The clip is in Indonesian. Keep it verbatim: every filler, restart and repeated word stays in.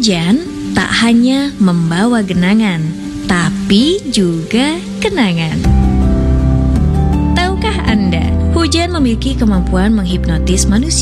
Hujan tak hanya membawa genangan, tapi juga kenangan. Tahukah Anda, hujan memiliki kemampuan menghipnotis manusia?